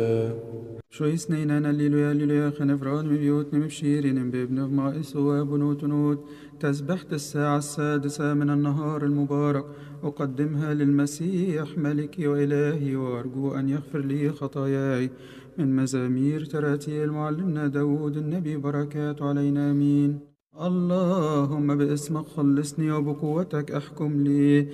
شو يسنينا هللويا هللويا خنفران بيوتنا مبشيرين بابن مائس وابنوت نوت تسبحة الساعة 6 من النهار المبارك أقدمها للمسيح ملكي وإلهي وأرجو أن يغفر لي خطاياي من مزامير تراتيل معلمنا داود النبي بركات علينا آمين. اللهم باسمك خلصني وبقوتك احكم لي